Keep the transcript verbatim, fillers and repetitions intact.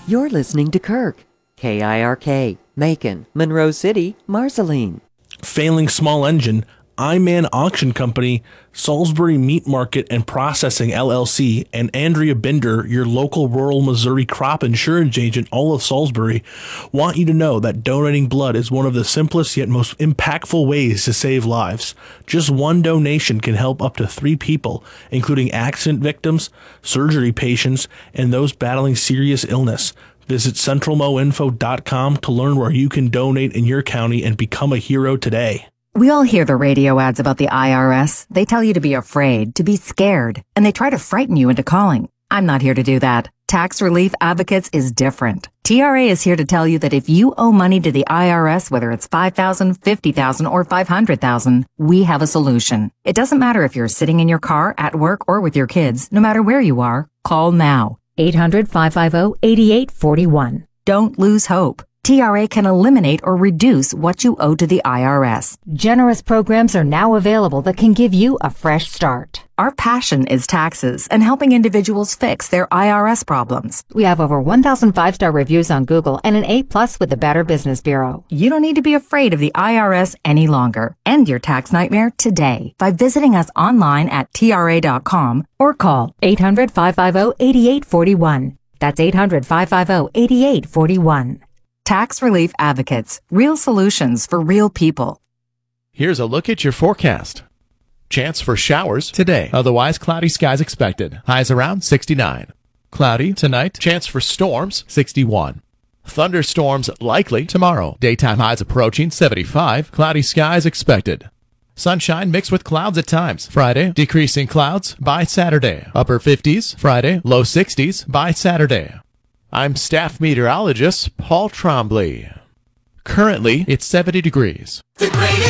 You're listening to Kirk, K I R K, Macon, Monroe City, Marceline. Failing Small Engine, I-Man Auction Company, Salisbury Meat Market and Processing L L C, and Andrea Binder, your local rural Missouri crop insurance agent, all of Salisbury, want you to know that donating blood is one of the simplest yet most impactful ways to save lives. Just one donation can help up to three people, including accident victims, surgery patients, and those battling serious illness. Visit central mo info dot com to learn where you can donate in your county and become a hero today. We all hear the radio ads about the I R S. They tell you to be afraid, to be scared, and they try to frighten you into calling. I'm not here to do that. Tax Relief Advocates is different. T R A is here to tell you that if you owe money to the I R S, whether it's five thousand dollars, fifty thousand dollars, or five hundred thousand dollars, we have a solution. It doesn't matter if you're sitting in your car, at work, or with your kids. No matter where you are, call now. eight hundred, five five zero, eight eight four one. Don't lose hope. T R A can eliminate or reduce what you owe to the I R S. Generous programs are now available that can give you a fresh start. Our passion is taxes and helping individuals fix their I R S problems. We have over one thousand five-star reviews on Google and an A plus with the Better Business Bureau. You don't need to be afraid of the I R S any longer. End your tax nightmare today by visiting us online at T R A dot com or call eight hundred, five five zero, eight eight four one. That's eight hundred, five five zero, eight eight four one. Tax Relief Advocates. Real solutions for real people. Here's a look at your forecast. Chance for showers today. Otherwise, cloudy skies expected. Highs around sixty-nine. Cloudy tonight. Chance for storms, sixty-one. Thunderstorms likely tomorrow. Daytime highs approaching seventy-five. Cloudy skies expected. Sunshine mixed with clouds at times. Friday, decreasing clouds by Saturday. Upper fifties Friday, low sixties by Saturday. I'm staff meteorologist Paul Trombley. Currently, it's seventy degrees. The greatest